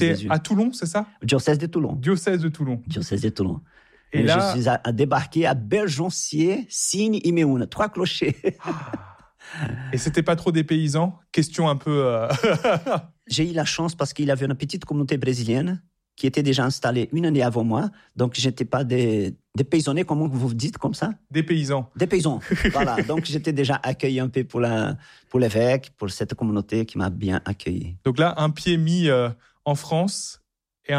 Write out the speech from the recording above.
C'est à Toulon, c'est ça? Diocèse de Toulon. Diocèse de Toulon. Diocèse de Toulon. Et là... Je suis débarqué à Bergencier, Signe et Méhouna, 3 clochers. Et c'était pas trop dépaysant? Question un peu... J'ai eu la chance parce qu'il y avait une petite communauté brésilienne qui était déjà installée une année avant moi. Donc, j'étais pas dépaysonné, comment vous dites comme ça? Des paysans. Des paysans, voilà. Donc, j'étais déjà accueilli un peu pour l'évêque, pour cette communauté qui m'a bien accueilli. Donc là, un pied mis en France